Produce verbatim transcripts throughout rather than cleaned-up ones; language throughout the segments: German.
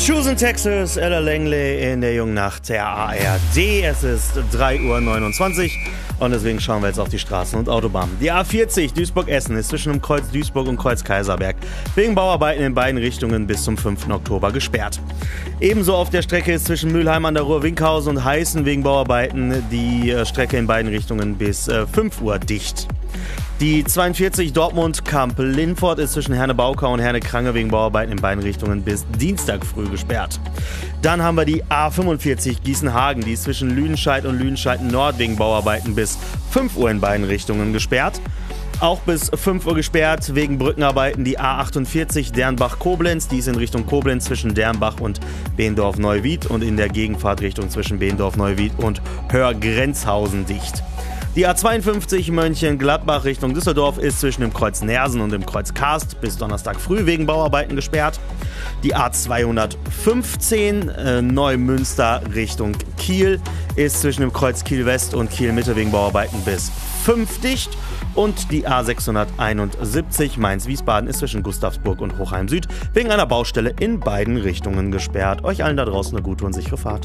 Shoes in Texas, Ella Langley in der jungen Nacht der A R D. Es ist drei Uhr neunundzwanzig und deswegen schauen wir jetzt auf die Straßen und Autobahnen. Die A vierzig Duisburg-Essen ist zwischen dem Kreuz Duisburg und Kreuz Kaiserberg wegen Bauarbeiten in beiden Richtungen bis zum fünften Oktober gesperrt. Ebenso auf der Strecke ist zwischen Mülheim an der Ruhr, Winkhausen und Heißen wegen Bauarbeiten die Strecke in beiden Richtungen bis äh, fünf Uhr dicht. Die zweiundvierzig Dortmund-Kamp-Linford ist zwischen Herne-Baukau und Herne-Krange wegen Bauarbeiten in beiden Richtungen bis Dienstag früh gesperrt. Dann haben wir die A fünfundvierzig Gießen-Hagen, die ist zwischen Lüdenscheid und Lüdenscheid-Nord wegen Bauarbeiten bis fünf Uhr in beiden Richtungen gesperrt. Auch bis fünf Uhr gesperrt wegen Brückenarbeiten die A achtundvierzig Dernbach-Koblenz, die ist in Richtung Koblenz zwischen Dernbach und Behendorf-Neuwied und in der Gegenfahrtrichtung zwischen Behendorf-Neuwied und Hörgrenzhausen dicht. Die A zweiundfünfzig Mönchengladbach Richtung Düsseldorf ist zwischen dem Kreuz Nersen und dem Kreuz Karst bis Donnerstag früh wegen Bauarbeiten gesperrt. Die A zweihundertfünfzehn äh, Neumünster Richtung Kiel ist zwischen dem Kreuz Kiel West und Kiel Mitte wegen Bauarbeiten bis fünf dicht. Und die A sechshunderteinundsiebzig Mainz-Wiesbaden ist zwischen Gustavsburg und Hochheim Süd wegen einer Baustelle in beiden Richtungen gesperrt. Euch allen da draußen eine gute und sichere Fahrt.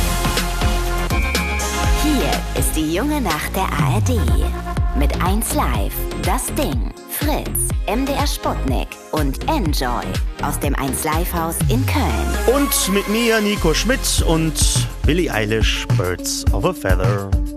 Hier ist die junge Nacht der A R D. Mit eins Live, Das Ding, Fritz, M D R Sputnik und Enjoy aus dem eins Live Haus in Köln. Und mit mir Nico Schmidt und Billie Eilish, Birds of a Feather.